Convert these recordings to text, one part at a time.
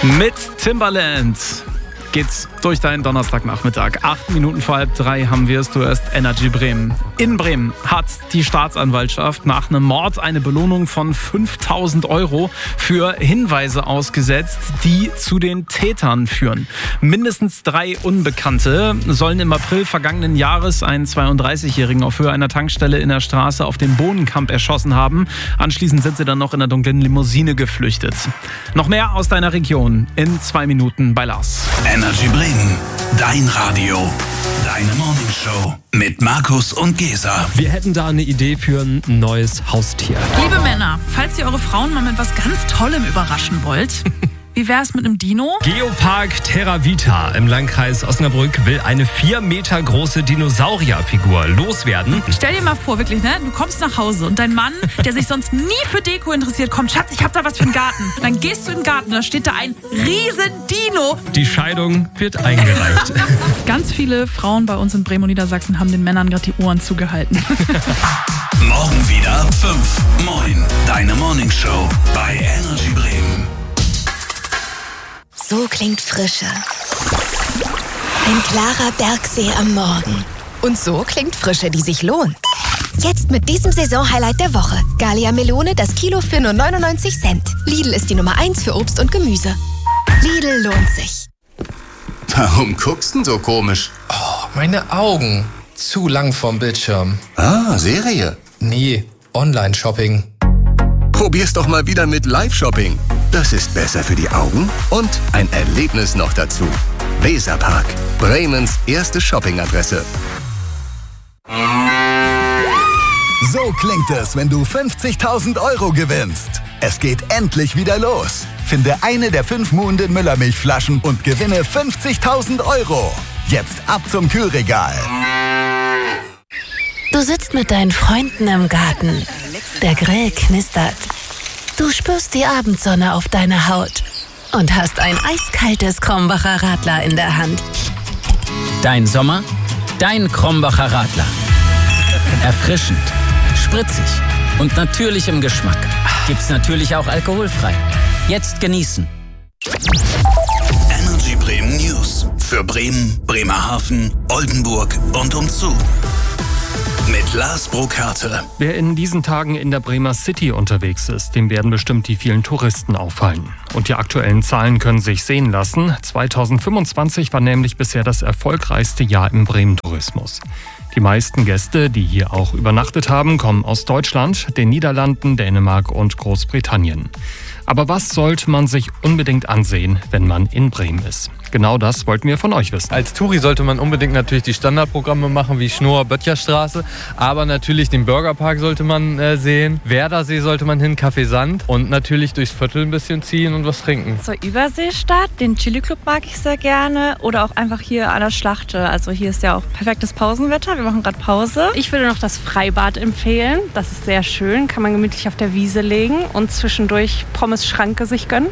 Mit Timbaland geht's durch deinen Donnerstagnachmittag. 8 Minuten vor 2:30 haben wir es. Du hörst Energy Bremen. In Bremen hat die Staatsanwaltschaft nach einem Mord eine Belohnung von 5.000 € für Hinweise ausgesetzt, die zu den Tätern führen. Mindestens 3 Unbekannte sollen im April vergangenen Jahres einen 32-Jährigen auf Höhe einer Tankstelle in der Straße auf dem Bohnenkamp erschossen haben. Anschließend sind sie dann noch in einer dunklen Limousine geflüchtet. Noch mehr aus deiner Region in 2 Minuten bei Lars. Energy Bremen, dein Radio, deine Morningshow mit Markus und Gesa. Wir hätten da eine Idee für ein neues Haustier. Liebe Männer, falls ihr eure Frauen mal mit was ganz Tollem überraschen wollt, wie wär's mit einem Dino? Geopark Terra Vita im Landkreis Osnabrück will eine 4 Meter große Dinosaurierfigur loswerden. Stell dir mal vor, wirklich, ne? Du kommst nach Hause und dein Mann, der sich sonst nie für Deko interessiert, kommt, Schatz, ich hab da was für einen Garten. Dann gehst du in den Garten, da steht da ein riesen Dino. Die Scheidung wird eingereicht. Ganz viele Frauen bei uns in Bremen und Niedersachsen haben den Männern gerade die Ohren zugehalten. Morgen wieder ab 5. Moin, deine Morningshow bei Energy Bremen. So klingt Frische. Ein klarer Bergsee am Morgen. Und so klingt Frische, die sich lohnt. Jetzt mit diesem Saisonhighlight der Woche. Gallia Melone, das Kilo für nur 99 Cent. Lidl ist die Nummer 1 für Obst und Gemüse. Lidl lohnt sich. Warum guckst du denn so komisch? Oh, meine Augen. Zu lang vorm Bildschirm. Ah, Serie. Nee, Online-Shopping. Probier's doch mal wieder mit Live-Shopping. Das ist besser für die Augen und ein Erlebnis noch dazu. Weserpark, Bremens erste Shoppingadresse. So klingt es, wenn du 50.000 € gewinnst. Es geht endlich wieder los. Finde eine der 5 Muhnden Müllermilchflaschen und gewinne 50.000 €. Jetzt ab zum Kühlregal. Du sitzt mit deinen Freunden im Garten. Der Grill knistert. Du spürst die Abendsonne auf deiner Haut und hast ein eiskaltes Krombacher Radler in der Hand. Dein Sommer, dein Krombacher Radler. Erfrischend, spritzig und natürlich im Geschmack. Gibt's natürlich auch alkoholfrei. Jetzt genießen. Energy Bremen News für Bremen, Bremerhaven, Oldenburg und umzu. Mit Lars Burkhardt. Wer in diesen Tagen in der Bremer City unterwegs ist, dem werden bestimmt die vielen Touristen auffallen. Und die aktuellen Zahlen können sich sehen lassen. 2025 war nämlich bisher das erfolgreichste Jahr im Bremen-Tourismus. Die meisten Gäste, die hier auch übernachtet haben, kommen aus Deutschland, den Niederlanden, Dänemark und Großbritannien. Aber was sollte man sich unbedingt ansehen, wenn man in Bremen ist? Genau das wollten wir von euch wissen. Als Touri sollte man unbedingt natürlich die Standardprogramme machen, wie Schnoor, Böttcherstraße. Aber natürlich den Burgerpark sollte man sehen. Werdersee sollte man hin, Café Sand. Und natürlich durchs Viertel ein bisschen ziehen und was trinken. Zur Überseestadt, den Chili Club mag ich sehr gerne. Oder auch einfach hier an der Schlachte. Also hier ist ja auch perfektes Pausenwetter. Wir machen gerade Pause. Ich würde noch das Freibad empfehlen. Das ist sehr schön. Kann man gemütlich auf der Wiese legen und zwischendurch Pommes-Schranke sich gönnen.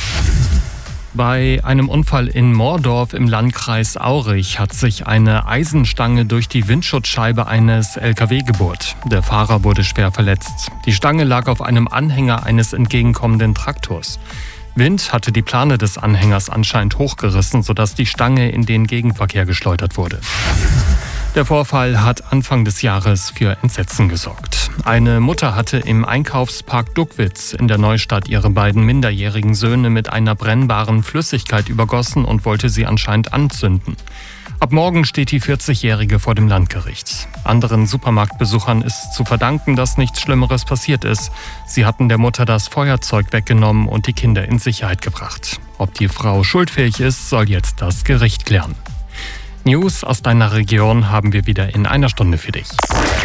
Bei einem Unfall in Moordorf im Landkreis Aurich hat sich eine Eisenstange durch die Windschutzscheibe eines LKW gebohrt. Der Fahrer wurde schwer verletzt. Die Stange lag auf einem Anhänger eines entgegenkommenden Traktors. Wind hatte die Plane des Anhängers anscheinend hochgerissen, sodass die Stange in den Gegenverkehr geschleudert wurde. Der Vorfall hat Anfang des Jahres für Entsetzen gesorgt. Eine Mutter hatte im Einkaufspark Duckwitz in der Neustadt ihre beiden minderjährigen Söhne mit einer brennbaren Flüssigkeit übergossen und wollte sie anscheinend anzünden. Ab morgen steht die 40-Jährige vor dem Landgericht. Anderen Supermarktbesuchern ist zu verdanken, dass nichts Schlimmeres passiert ist. Sie hatten der Mutter das Feuerzeug weggenommen und die Kinder in Sicherheit gebracht. Ob die Frau schuldfähig ist, soll jetzt das Gericht klären. News aus deiner Region haben wir wieder in einer Stunde für dich.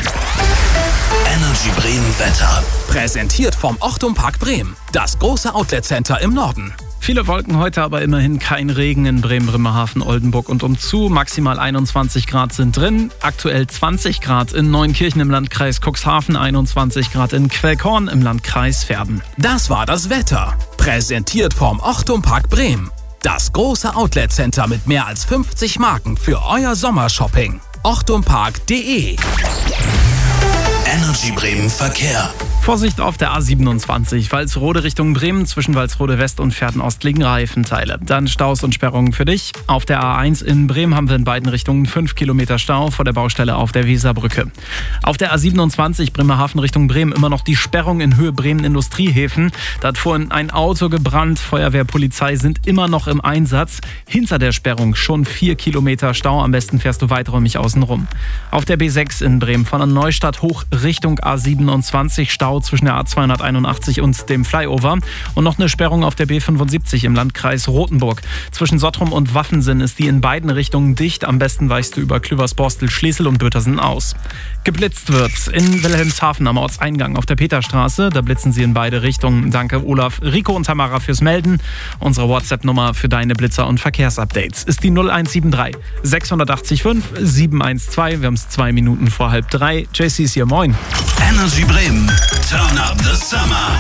Energy Bremen Wetter. Präsentiert vom Ochtum Park Bremen. Das große Outlet-Center im Norden. Viele Wolken heute, aber immerhin kein Regen in Bremen, Bremerhaven, Oldenburg und umzu. Maximal 21 Grad sind drin. Aktuell 20 Grad in Neunkirchen im Landkreis Cuxhaven, 21 Grad in Quellkorn im Landkreis Verden. Das war das Wetter. Präsentiert vom Ochtum Park Bremen. Das große Outlet-Center mit mehr als 50 Marken für euer Sommershopping. ochtumpark.de. Energy Bremen Verkehr. Vorsicht auf der A27, Walsrode Richtung Bremen, zwischen Walsrode West und Pferden-Ost liegen Reifenteile. Dann Staus und Sperrungen für dich. Auf der A1 in Bremen haben wir in beiden Richtungen 5 Kilometer Stau vor der Baustelle auf der Weserbrücke. Auf der A27 Bremerhaven Richtung Bremen immer noch die Sperrung in Höhe Bremen-Industriehäfen. Da hat vorhin ein Auto gebrannt, Feuerwehr, Polizei sind immer noch im Einsatz. Hinter der Sperrung schon 4 Kilometer Stau, am besten fährst du weiträumig außen rum. Auf der B6 in Bremen von der Neustadt hoch Richtung A27 Stau zwischen der A281 und dem Flyover und noch eine Sperrung auf der B75 im Landkreis Rothenburg. Zwischen Sottrum und Waffensinn ist die in beiden Richtungen dicht. Am besten weichst du über Klüversborstel, Schlesel und Bötersen aus. Geblitzt wird's in Wilhelmshaven am Ortseingang auf der Peterstraße. Da blitzen sie in beide Richtungen. Danke Olaf, Rico und Tamara fürs Melden. Unsere WhatsApp-Nummer für deine Blitzer- und Verkehrsupdates ist die 0173 680 5 712. Wir haben es 2 Minuten vor 2:30. JC ist hier, moin. Energy Bremen, turn up the summer.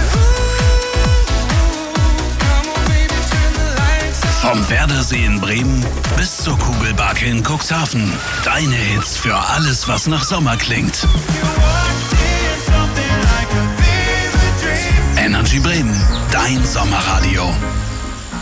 Vom Werdersee in Bremen bis zur Kugelbarke in Cuxhaven. Deine Hits für alles, was nach Sommer klingt. Energy Bremen, dein Sommerradio.